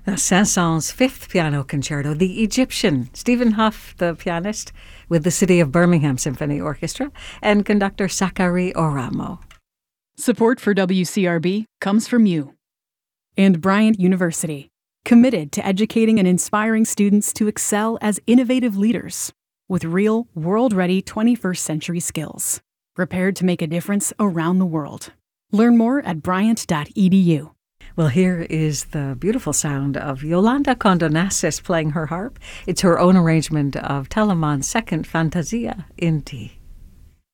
The Saint-Saëns Fifth Piano Concerto, The Egyptian, Stephen Huff, the pianist, with the City of Birmingham Symphony Orchestra, and conductor Sakari Oramo. Support for WCRB comes from you. And Bryant University, committed to educating and inspiring students to excel as innovative leaders with real, world-ready 21st century skills, prepared to make a difference around the world. Learn more at bryant.edu. Well, here is the beautiful sound of Yolanda Condonassis playing her harp. It's her own arrangement of Telemann's second Fantasia in D.